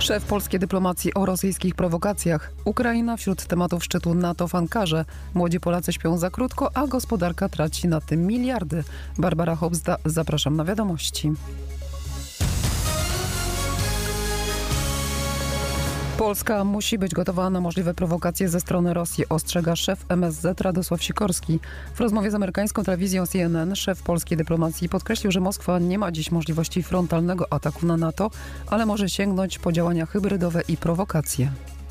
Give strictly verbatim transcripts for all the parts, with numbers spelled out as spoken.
Szef polskiej dyplomacji o rosyjskich prowokacjach. Ukraina wśród tematów szczytu NATO w Ankarze. Młodzi Polacy śpią za krótko, a gospodarka traci na tym miliardy. Barbara Hobzda, zapraszam na wiadomości. Polska musi być gotowa na możliwe prowokacje ze strony Rosji, ostrzega szef M S Z Radosław Sikorski. W rozmowie z amerykańską telewizją C N N szef polskiej dyplomacji podkreślił, że Moskwa nie ma dziś możliwości frontalnego ataku na NATO, ale może sięgnąć po działania hybrydowe i prowokacje.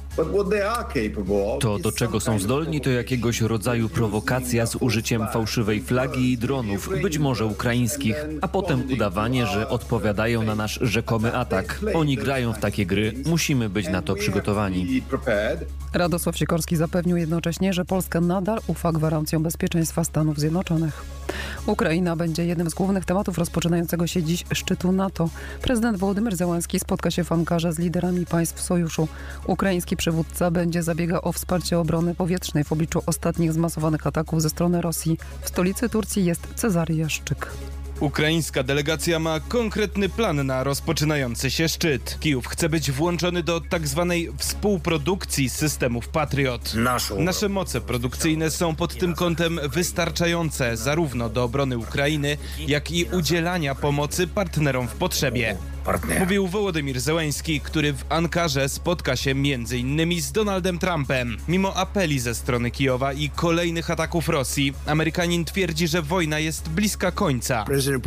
To, do czego są zdolni, to jakiegoś rodzaju prowokacja z użyciem fałszywej flagi i dronów, być może ukraińskich, a potem udawanie, że odpowiadają na nasz rzekomy atak. Oni grają w takie gry, musimy być na to przygotowani. Radosław Sikorski zapewnił jednocześnie, że Polska nadal ufa gwarancjom bezpieczeństwa Stanów Zjednoczonych. Ukraina będzie jednym z głównych tematów rozpoczynającego się dziś szczytu NATO. Prezydent Wołodymyr Zełenski spotka się w Ankarze z liderami państw sojuszu. Ukraiński przywódca będzie zabiegał o wsparcie obrony powietrznej w obliczu ostatnich zmasowanych ataków ze strony Rosji. W stolicy Turcji jest Cezary Jaszczyk. Ukraińska delegacja ma konkretny plan na rozpoczynający się szczyt. Kijów chce być włączony do tak zwanej współprodukcji systemów Patriot. Nasze moce produkcyjne są pod tym kątem wystarczające zarówno do obrony Ukrainy, jak i udzielania pomocy partnerom w potrzebie. Mówił Wołodymyr Zełenski, który w Ankarze spotka się między innymi z Donaldem Trumpem. Mimo apeli ze strony Kijowa i kolejnych ataków Rosji, Amerykanin twierdzi, że wojna jest bliska końca.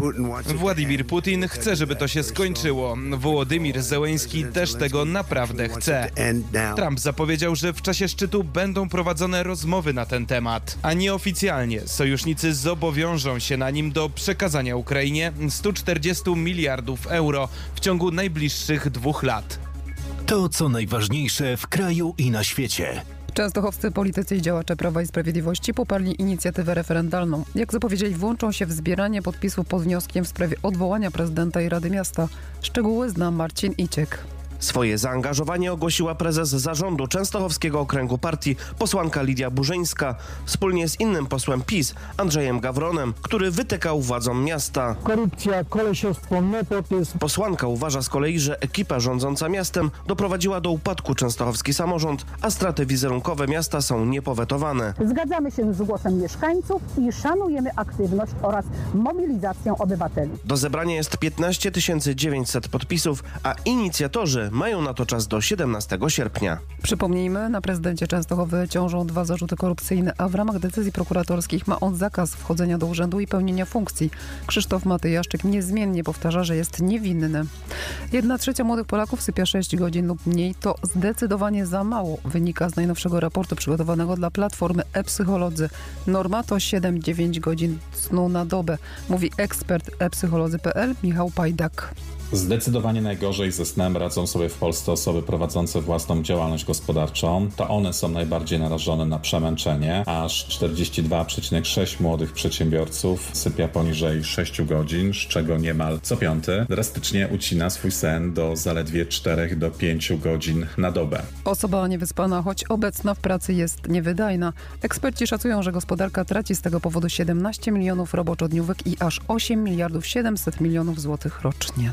Władimir Putin chce, żeby to się skończyło. Wołodymyr Zełenski też tego naprawdę chce. Trump zapowiedział, że w czasie szczytu będą prowadzone rozmowy na ten temat, a nieoficjalnie sojusznicy zobowiążą się na nim do przekazania Ukrainie sto czterdzieści miliardów euro w ciągu najbliższych dwóch lat. To, co najważniejsze w kraju i na świecie. Częstochowscy politycy i działacze Prawa i Sprawiedliwości poparli inicjatywę referendalną. Jak zapowiedzieli, włączą się w zbieranie podpisów pod wnioskiem w sprawie odwołania prezydenta i Rady Miasta. Szczegóły zna Marcin Iciek. Swoje zaangażowanie ogłosiła prezes zarządu Częstochowskiego Okręgu Partii, posłanka Lidia Burzyńska, wspólnie z innym posłem PiS, Andrzejem Gawronem, który wytykał władzom miasta. Korupcja, kolesiostwo, nepotyzm. Posłanka uważa z kolei, że ekipa rządząca miastem doprowadziła do upadku częstochowski samorząd, a straty wizerunkowe miasta są niepowetowane. Zgadzamy się z głosem mieszkańców i szanujemy aktywność oraz mobilizację obywateli. Do zebrania jest piętnaście tysięcy dziewięćset podpisów, a inicjatorzy mają na to czas do siedemnastego sierpnia. Przypomnijmy, na prezydencie Częstochowy ciążą dwa zarzuty korupcyjne, a w ramach decyzji prokuratorskich ma on zakaz wchodzenia do urzędu i pełnienia funkcji. Krzysztof Matyjaszczyk niezmiennie powtarza, że jest niewinny. Jedna trzecia młodych Polaków sypia sześć godzin lub mniej. To zdecydowanie za mało, wynika z najnowszego raportu przygotowanego dla platformy e-psycholodzy. Norma to siedem do dziewięciu godzin snu na dobę, mówi ekspert e psycholodzy kropka p l Michał Pajdak. Zdecydowanie najgorzej ze snem radzą sobie w Polsce osoby prowadzące własną działalność gospodarczą. To one są najbardziej narażone na przemęczenie. Aż czterdzieści dwa przecinek sześć młodych przedsiębiorców sypia poniżej sześciu godzin, z czego niemal co piąty drastycznie ucina swój sen do zaledwie czterech do pięciu godzin na dobę. Osoba niewyspana, choć obecna w pracy, jest niewydajna. Eksperci szacują, że gospodarka traci z tego powodu siedemnaście milionów roboczodniówek i aż osiem miliardów siedemset milionów złotych rocznie.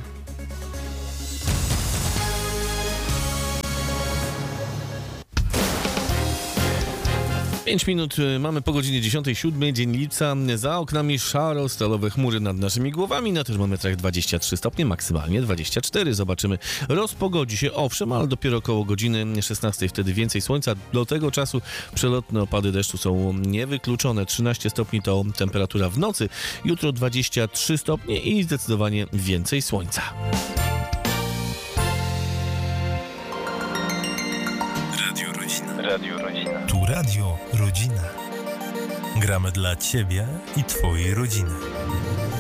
Pięć minut mamy po godzinie dziesiątej, siódmej, dzień lipca. Za oknami szaro, stalowe chmury nad naszymi głowami. Na termometrach dwadzieścia trzy stopnie, maksymalnie dwadzieścia cztery. Zobaczymy. Rozpogodzi się, owszem, ale dopiero około godziny szesnastej. Wtedy więcej słońca. Do tego czasu przelotne opady deszczu są niewykluczone. trzynaście stopni to temperatura w nocy. Jutro dwadzieścia trzy stopnie i zdecydowanie więcej słońca. Radio Rodzina. Radio Rodzina. Tu Radio Rodzina. Gramy dla Ciebie i Twojej rodziny.